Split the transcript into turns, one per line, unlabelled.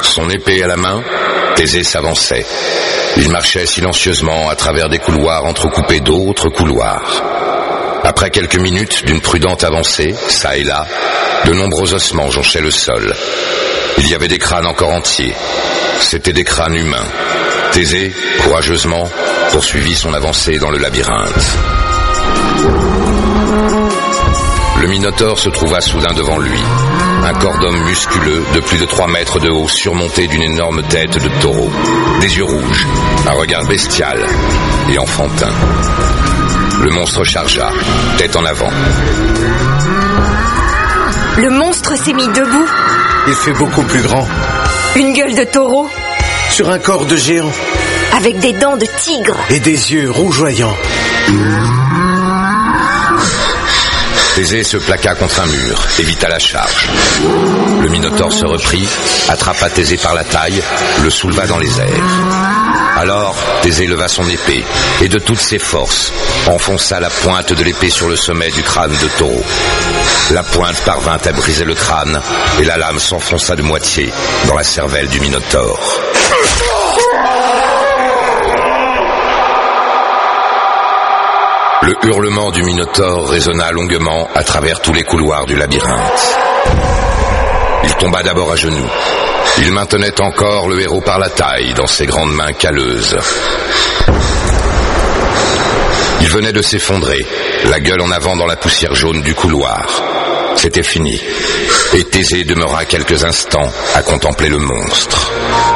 Son épée à la main, Thésée s'avançait. Il marchait silencieusement à travers des couloirs entrecoupés d'autres couloirs. Après quelques minutes d'une prudente avancée, çà et là, de nombreux ossements jonchaient le sol. Il y avait des crânes encore entiers. C'étaient des crânes humains. Thésée, courageusement, poursuivit son avancée dans le labyrinthe. Le Minotaure se trouva soudain devant lui. Un corps d'homme musculeux de plus de 3 mètres de haut, surmonté d'une énorme tête de taureau. Des yeux rouges, un regard bestial et enfantin. Le monstre chargea, tête en avant.
Le monstre s'est mis debout.
Il fait beaucoup plus grand.
Une gueule de taureau.
Sur un corps de géant.
Avec des dents de tigre.
Et des yeux rougeoyants.
Thésée se plaqua contre un mur, évita la charge. Le Minotaure se reprit, attrapa Thésée par la taille, le souleva dans les airs. Alors, Thésée leva son épée, et de toutes ses forces, enfonça la pointe de l'épée sur le sommet du crâne de taureau. La pointe parvint à briser le crâne, et la lame s'enfonça de moitié dans la cervelle du Minotaure. Le hurlement du Minotaure résonna longuement à travers tous les couloirs du labyrinthe. Il tomba d'abord à genoux. Il maintenait encore le héros par la taille dans ses grandes mains calleuses. Il venait de s'effondrer, la gueule en avant dans la poussière jaune du couloir. C'était fini. Et Thésée demeura quelques instants à contempler le monstre.